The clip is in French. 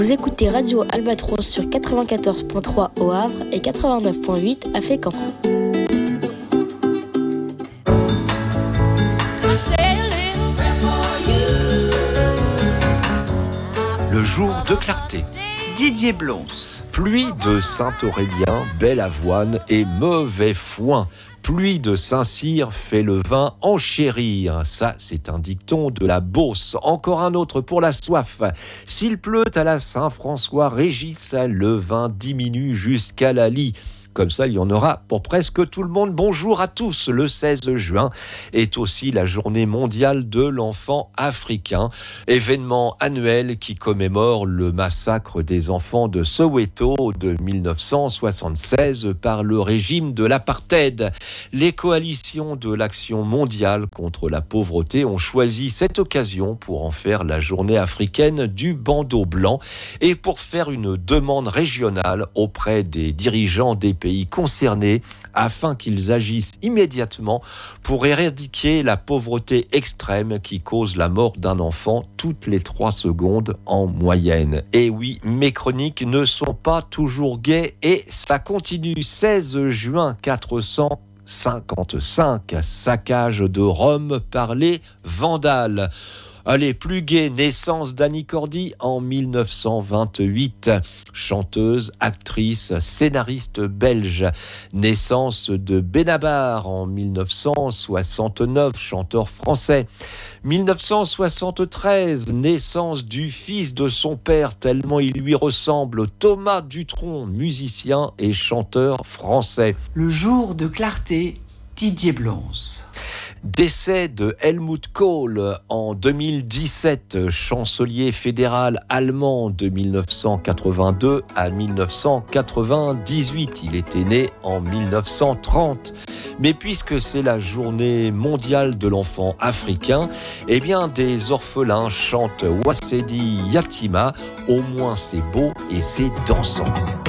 Vous écoutez Radio Albatros sur 94.3 au Havre et 89.8 à Fécamp. Le jour de clarté. Didier Blons. Pluie de Saint-Aurélien, belle avoine et mauvais foin. Pluie de Saint-Cyr fait le vin enchérir. Ça, c'est un dicton de la Beauce. Encore un autre pour la soif. S'il pleut à la Saint-François-Régis, le vin diminue jusqu'à la lie. Comme ça, il y en aura pour presque tout le monde. Bonjour à tous. Le 16 juin est aussi la journée mondiale de l'enfant africain. Événement annuel qui commémore le massacre des enfants de Soweto de 1976 par le régime de l'apartheid. Les coalitions de l'Action mondiale contre la pauvreté ont choisi cette occasion pour en faire la journée africaine du bandeau blanc et pour faire une demande régionale auprès des dirigeants des pays concernés afin qu'ils agissent immédiatement pour éradiquer la pauvreté extrême qui cause la mort d'un enfant toutes les 3 secondes en moyenne. Et oui, mes chroniques ne sont pas toujours gaies et ça continue. 16 juin 455, saccage de Rome par les Vandales. Allez, plus gai, naissance d'Annie Cordy en 1928, chanteuse, actrice, scénariste belge. Naissance de Benabar en 1969, chanteur français. 1973, naissance du fils de son père, tellement il lui ressemble, Thomas Dutronc, musicien et chanteur français. Le jour de clarté, Didier Blons. Décès de Helmut Kohl en 2017, chancelier fédéral allemand de 1982 à 1998. Il était né en 1930. Mais puisque c'est la journée mondiale de l'enfant africain, eh bien des orphelins chantent Wassedi Yatima. Au moins c'est beau et c'est dansant.